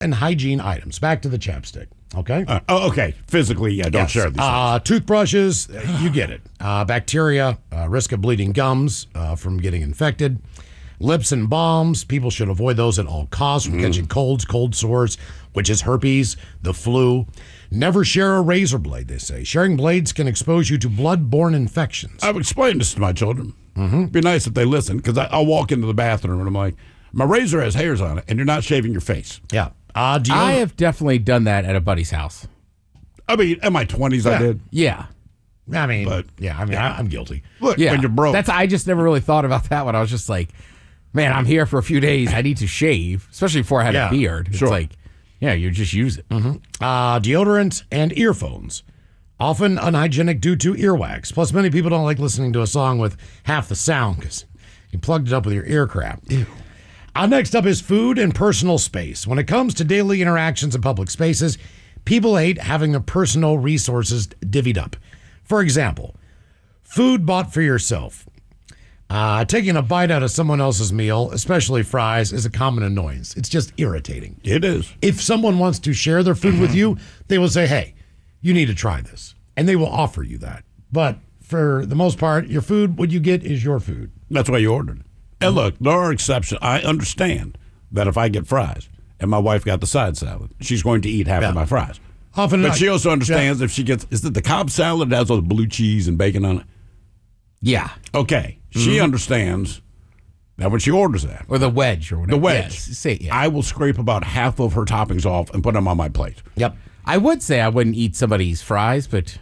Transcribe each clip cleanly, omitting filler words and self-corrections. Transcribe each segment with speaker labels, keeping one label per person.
Speaker 1: and hygiene items. Back to the chapstick. Okay.
Speaker 2: Okay. Physically, yeah. Don't share these things.
Speaker 1: Toothbrushes, you get it. Bacteria, risk of bleeding gums from getting infected. Lips and balms, people should avoid those at all costs from catching colds, cold sores, which is herpes, the flu. Never share a razor blade, they say. Sharing blades can expose you to blood-borne infections.
Speaker 2: I've explained this to my children. It'd be nice if they listen, because I'll walk into the bathroom and I'm like, my razor has hairs on it, and you're not shaving your face.
Speaker 1: Yeah.
Speaker 3: I have definitely done that at a buddy's house.
Speaker 2: I mean, in my 20s, I did.
Speaker 3: Yeah.
Speaker 1: I'm guilty.
Speaker 2: Look,
Speaker 3: Yeah.
Speaker 2: when you're broke.
Speaker 3: I just never really thought about that one. I was just like, man, I'm here for a few days. I need to shave, especially before I had a beard. It's like, yeah, you just use it.
Speaker 1: Deodorant and earphones. Often unhygienic due to earwax. Plus, many people don't like listening to a song with half the sound because you plugged it up with your ear crap. Ew. Next up is food and personal space. When it comes to daily interactions in public spaces, people hate having their personal resources divvied up. For example, food bought for yourself. Taking a bite out of someone else's meal, especially fries, is a common annoyance. It's just irritating.
Speaker 2: It is.
Speaker 1: If someone wants to share their food with you, they will say, hey, you need to try this. And they will offer you that. But for the most part, your food, what you get is your food.
Speaker 2: That's why you ordered it. And look, there are exceptions. I understand that if I get fries and my wife got the side salad, she's going to eat half of my fries. But she also understands if she gets, is it the Cobb salad that has all the blue cheese and bacon on it?
Speaker 3: Yeah.
Speaker 2: Okay. She understands that when she orders that.
Speaker 3: Or the wedge or whatever.
Speaker 2: The wedge.
Speaker 3: Yes.
Speaker 2: I will scrape about half of her toppings off and put them on my plate.
Speaker 1: Yep.
Speaker 3: I would say I wouldn't eat somebody's fries, but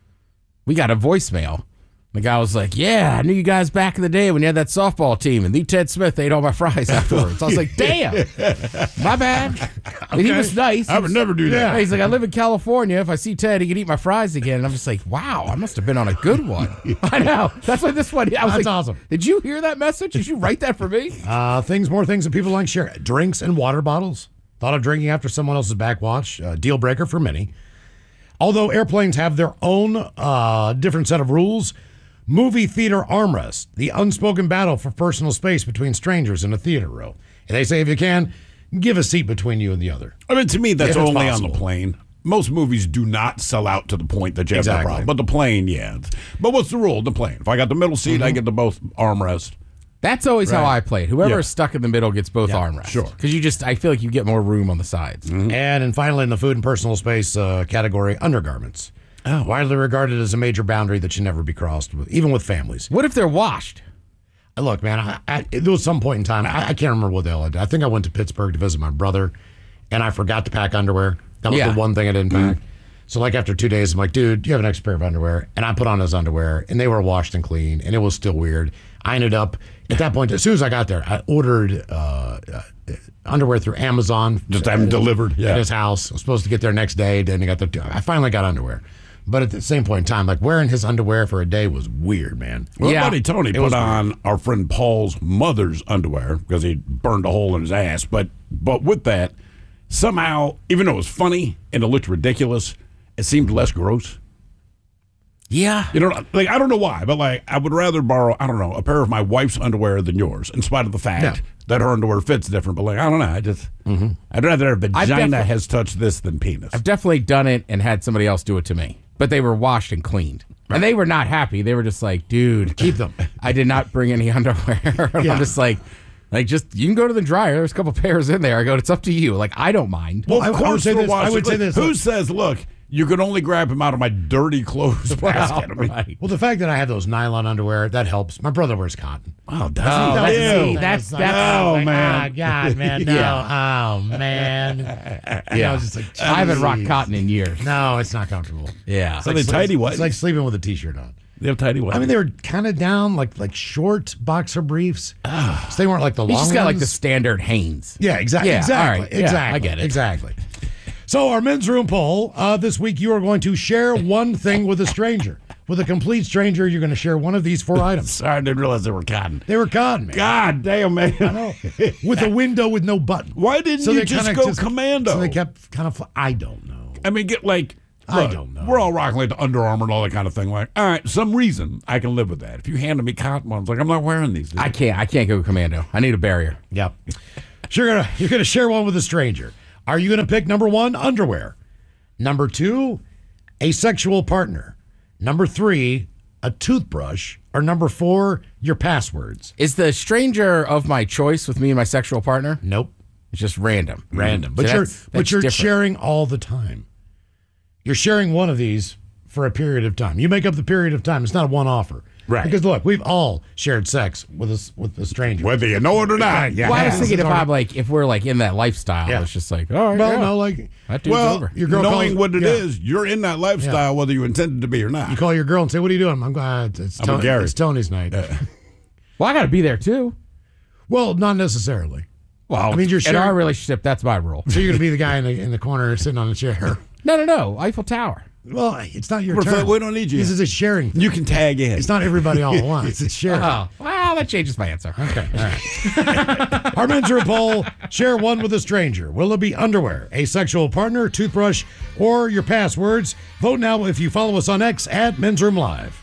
Speaker 3: we got a voicemail. The guy was like, yeah, I knew you guys back in the day when you had that softball team, and Ted Smith ate all my fries afterwards. I was like, damn, my bad. And he was nice.
Speaker 2: I would never do that.
Speaker 3: He's like, I live in California. If I see Ted, he can eat my fries again. And I'm just like, wow, I must have been on a good one. I know. That's why this one, I was
Speaker 1: That's
Speaker 3: like,
Speaker 1: awesome.
Speaker 3: Did you hear that message? Did you write that for me?
Speaker 1: More things that people like share. Drinks and water bottles. Thought of drinking after someone else's backwatch. Deal breaker for many. Although airplanes have their own different set of rules, movie theater armrest, the unspoken battle for personal space between strangers in a theater row. And they say if you can, give a seat between you and the other.
Speaker 2: I mean, to me, that's only
Speaker 1: possible.
Speaker 2: on the plane. Most movies do not sell out to the point that you have
Speaker 1: Exactly.
Speaker 2: no problem. But the plane, yeah. But what's the rule? The plane. If I got the middle seat, I get the both armrest.
Speaker 3: That's always how I play it. Whoever
Speaker 2: Yeah.
Speaker 3: is stuck in the middle gets both armrests.
Speaker 2: Sure.
Speaker 3: Because I feel like you get more room on the sides.
Speaker 1: And then finally, in the food and personal space category, undergarments. Oh. Widely regarded as a major boundary that should never be crossed, even with families.
Speaker 3: What if they're washed?
Speaker 1: Look, man, there was some point in time, I can't remember what the hell I did. I think I went to Pittsburgh to visit my brother, and I forgot to pack underwear. That was the one thing I didn't pack. So, like, after 2 days, I'm like, dude, you have an extra pair of underwear? And I put on his underwear, and they were washed and clean, and it was still weird. I ended up, at that point, as soon as I got there, I ordered underwear through Amazon.
Speaker 2: Just have them delivered.
Speaker 1: At his house. I was supposed to get there next day. Then I finally got underwear. But at the same point in time, like, wearing his underwear for a day was weird, man.
Speaker 2: Well, buddy Tony put on our friend Paul's mother's underwear because he burned a hole in his ass. But with that, somehow, even though it was funny and it looked ridiculous, it seemed less gross.
Speaker 3: Yeah.
Speaker 2: You know, like, I don't know why, but like, I would rather borrow, I don't know, a pair of my wife's underwear than yours, in spite of the fact that her underwear fits different. But like, I don't know, I'd rather her vagina has touched this than penis.
Speaker 3: I've definitely done it and had somebody else do it to me, but they were washed and cleaned. Right. And they were not happy. They were just like, dude,
Speaker 1: keep them.
Speaker 3: I did not bring any underwear. I'm just like, just, you can go to the dryer. There's a couple pairs in there. I go, it's up to you. Like, I don't mind.
Speaker 2: Well, of course,
Speaker 1: I would say this.
Speaker 2: Who says, look, you can only grab him out of my dirty clothes basket?
Speaker 3: Right.
Speaker 1: Well, the fact that I have those nylon underwear, that helps. My brother wears cotton.
Speaker 2: Oh, does he?
Speaker 3: That's
Speaker 2: man.
Speaker 1: Oh, God, man, no. Oh, man.
Speaker 3: Yeah.
Speaker 1: Just like,
Speaker 3: I haven't rocked cotton in years.
Speaker 1: No, it's not comfortable.
Speaker 3: Yeah.
Speaker 2: So they tidy what?
Speaker 1: It's like sleeping with a T-shirt on.
Speaker 2: They have tidy what?
Speaker 1: I mean, they were kind of down, like short boxer briefs. So they weren't like the long ones.
Speaker 3: You just got like the standard Hanes.
Speaker 1: Yeah, exactly.
Speaker 3: Yeah,
Speaker 1: exactly.
Speaker 3: all right. Yeah,
Speaker 1: Exactly.
Speaker 3: I get it.
Speaker 1: Exactly. So our men's room poll, this week you are going to share one thing with a stranger. With a complete stranger, you're going to share one of these 4 items.
Speaker 2: Sorry, I didn't realize they were cotton.
Speaker 1: They were cotton, man.
Speaker 2: God damn, man.
Speaker 1: I know. With a window with no button.
Speaker 2: Why didn't you just go commando?
Speaker 1: So they kept kind of, I don't know.
Speaker 2: I mean, look,
Speaker 1: I don't know.
Speaker 2: We're all rocking like the Under Armour and all that kind of thing. Like, all right, some reason I can live with that. If you handed me cotton ones, like, I'm not wearing these.
Speaker 3: I can't go commando. I need a barrier.
Speaker 1: Yep. You're gonna share one with a stranger. Are you going to pick number 1, underwear? Number 2, a sexual partner? Number 3, a toothbrush? Or number 4, your passwords?
Speaker 3: Is the stranger of my choice with me and my sexual partner?
Speaker 1: Nope.
Speaker 3: It's just random.
Speaker 1: Random. But you're different. Sharing all the time. You're sharing one of these for a period of time. You make up the period of time. It's not a one-offer.
Speaker 2: Right.
Speaker 1: Because look, we've all shared sex with a stranger.
Speaker 2: Whether you know it or not.
Speaker 3: Well, I was thinking if we're like in that lifestyle, it's just like, all right.
Speaker 1: Well, no, like
Speaker 3: that dude's over.
Speaker 1: Your girl
Speaker 2: knowing what it is, you're in that lifestyle whether you intended to be or not.
Speaker 1: You call your girl and say, "What are you doing?" I'm glad it's Tony's night.
Speaker 3: Well, I got to be there too.
Speaker 1: Well, not necessarily.
Speaker 3: Well, I mean, in our relationship, that's my rule.
Speaker 1: So you're going to be the guy in the corner sitting on a chair.
Speaker 3: No. Eiffel Tower.
Speaker 1: Well, it's not your turn.
Speaker 2: We don't need you.
Speaker 1: This is a sharing thing.
Speaker 2: You can tag in.
Speaker 1: It's not everybody all at once. It's sharing.
Speaker 3: Oh, well, that changes my answer.
Speaker 1: Okay, all right. Our men's room poll, share one with a stranger. Will it be underwear, a sexual partner, toothbrush, or your passwords? Vote now if you follow us on X at Men's Room Live.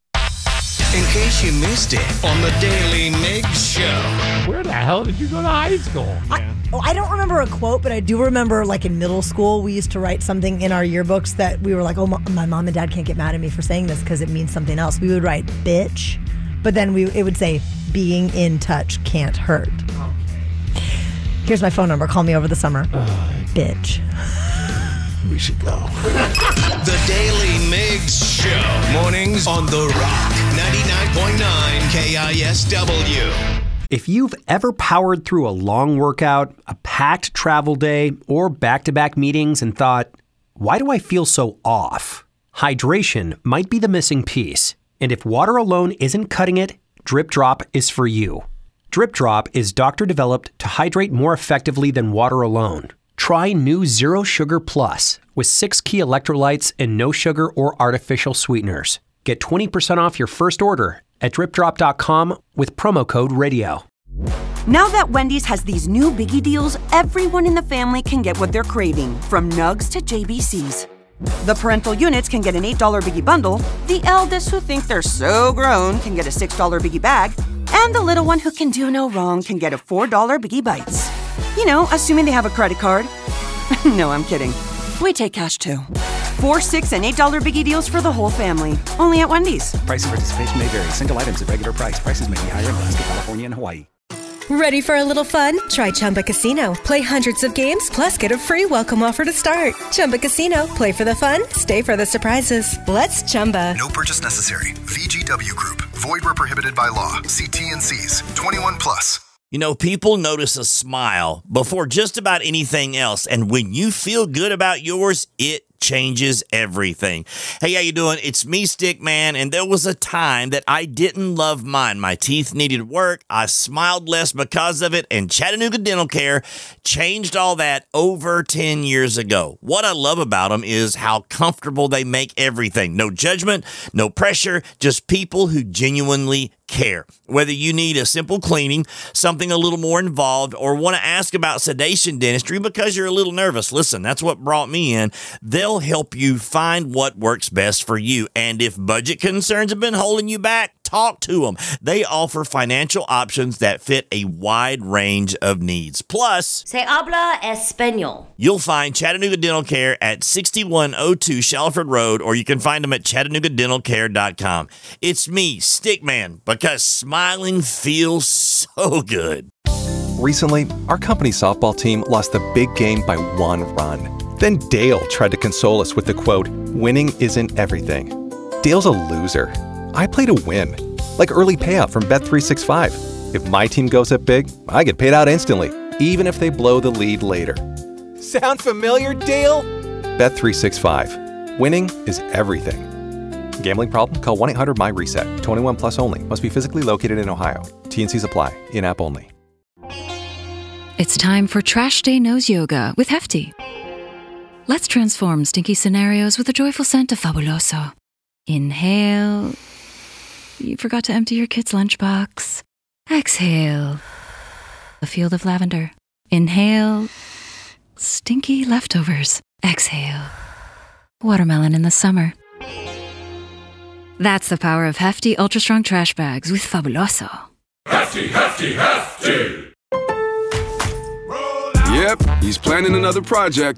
Speaker 4: In case you missed it on the Daily Migs Show.
Speaker 3: Where the hell did you go to high school?
Speaker 5: I don't remember a quote, but I do remember, like, in middle school, we used to write something in our yearbooks that we were like, oh, my mom and dad can't get mad at me for saying this because it means something else. We would write bitch, but then it would say being in touch can't hurt. Here's my phone number. Call me over the summer. Bitch.
Speaker 1: We should go.
Speaker 4: The Daily Migs Show. Mornings on The Rock. 99.9 KISW.
Speaker 6: If you've ever powered through a long workout, a packed travel day, or back-to-back meetings and thought, why do I feel so off? Hydration might be the missing piece. And if water alone isn't cutting it, Drip Drop is for you. Drip Drop is doctor-developed to hydrate more effectively than water alone. Try new Zero Sugar Plus with 6 key electrolytes and no sugar or artificial sweeteners. Get 20% off your first order at dripdrop.com with promo code radio.
Speaker 7: Now that Wendy's has these new biggie deals, everyone in the family can get what they're craving, from nugs to JBCs. The parental units can get an $8 biggie bundle, the eldest who think they're so grown can get a $6 biggie bag, and the little one who can do no wrong can get a $4 biggie bites. You know, assuming they have a credit card. No, I'm kidding. We take cash too. 4, $6, and $8 biggie deals for the whole family. Only at Wendy's.
Speaker 8: Price and participation may vary. Single items at regular price. Prices may be higher in Alaska, California, and Hawaii.
Speaker 9: Ready for a little fun? Try Chumba Casino. Play hundreds of games, plus get a free welcome offer to start. Chumba Casino. Play for the fun, stay for the surprises. Let's Chumba.
Speaker 10: No purchase necessary. VGW Group. Void where prohibited by law. See T&Cs. 21 plus.
Speaker 11: You know, people notice a smile before just about anything else. And when you feel good about yours, it changes everything. Hey, how you doing? It's me, Stickman, and there was a time that I didn't love mine. My teeth needed work. I smiled less because of it, and Chattanooga Dental Care changed all that over 10 years ago. What I love about them is how comfortable they make everything. No judgment, no pressure, just people who genuinely care. Whether you need a simple cleaning, something a little more involved, or want to ask about sedation dentistry because you're a little nervous, listen, that's what brought me in. They'll help you find what works best for you. And if budget concerns have been holding you back, talk to them. They offer financial options that fit a wide range of needs. Plus,
Speaker 12: Se habla español.
Speaker 11: You'll find Chattanooga Dental Care at 6102 Shalford Road, or you can find them at ChattanoogaDentalCare.com. It's me, Stickman, because smiling feels so good.
Speaker 13: Recently, our company softball team lost the big game by 1 run. Then Dale tried to console us with the quote, "Winning isn't everything." Dale's a loser. I play to win, like early payout from Bet365. If my team goes up big, I get paid out instantly, even if they blow the lead later.
Speaker 14: Sound familiar, Dale?
Speaker 13: Bet365. Winning is everything. Gambling problem? Call 1-800-MY-RESET. 21 plus only. Must be physically located in Ohio. T&Cs apply. In-app only.
Speaker 15: It's time for Trash Day Nose Yoga with Hefty. Let's transform stinky scenarios with a joyful scent of Fabuloso. Inhale. You forgot to empty your kid's lunchbox. Exhale. A field of lavender. Inhale. Stinky leftovers. Exhale. Watermelon in the summer. That's the power of Hefty Ultra Strong Trash Bags with Fabuloso.
Speaker 16: Hefty, Hefty, Hefty! Yep, he's planning another project.